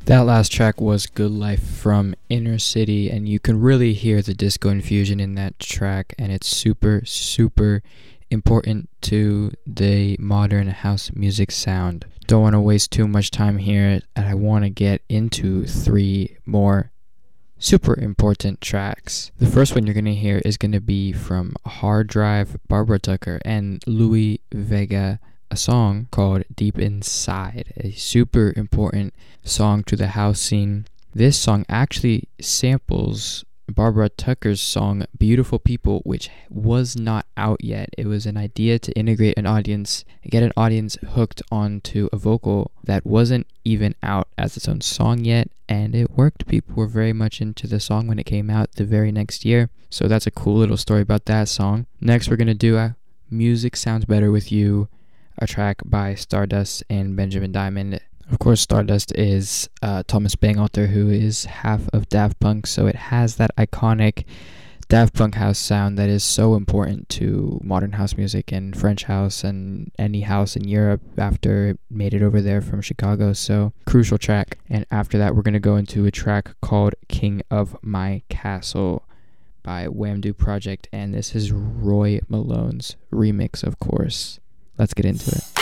That last track was Good Life from Inner City, and you can really hear the disco infusion in that track, and it's super, super important to the modern house music sound. Don't want to waste too much time here, and I want to get into 3 more super important tracks. The first one you're going to hear is going to be from Hard Drive, Barbara Tucker, and Louis Vega, a song called Deep Inside, a super important song to the house scene. This song actually samples Barbara Tucker's song Beautiful People, which was not out yet. It was an idea to integrate an audience, get an audience hooked onto a vocal that wasn't even out as its own song yet, and it worked. People were very much into the song when it came out the very next year, so that's a cool little story about that song. Next, we're going to do Music Sounds Better With You, a track by Stardust and Benjamin Diamond. Of course, Stardust is Thomas Bangalter, who is half of Daft Punk, so it has that iconic Daft Punk house sound that is so important to modern house music and French house and any house in Europe after it made it over there from Chicago. So, crucial track. And after that, we're going to go into a track called King of My Castle by Wham-Do Project, and this is Roy Malone's remix, of course. Let's get into it.